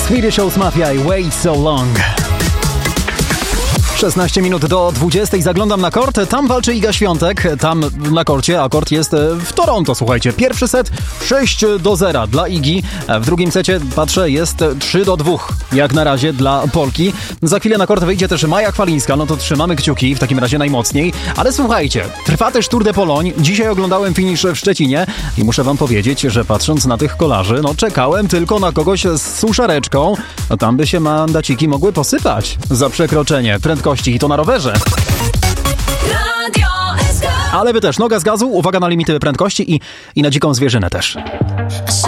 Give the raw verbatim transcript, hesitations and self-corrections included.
Swedish House Mafia i Wait So Long. szesnaście minut do dwudziestej. Zaglądam na kort. Tam walczy Iga Świątek. Tam na korcie, a kort jest w Toronto, słuchajcie. Pierwszy set sześć do zera dla Igi. W drugim secie, patrzę, jest trzy do dwóch. Jak na razie dla Polki. Za chwilę na kort wyjdzie też Maja Chwalińska. No to trzymamy kciuki, w takim razie najmocniej. Ale słuchajcie, trwa też Tour de Pologne. Dzisiaj oglądałem finisz w Szczecinie i muszę wam powiedzieć, że patrząc na tych kolarzy, no czekałem tylko na kogoś z suszareczką. No tam by się mandaciki mogły posypać za przekroczenie prędkości i to na rowerze. Ale wy też, noga z gazu, uwaga na limity prędkości i, i na dziką zwierzynę też.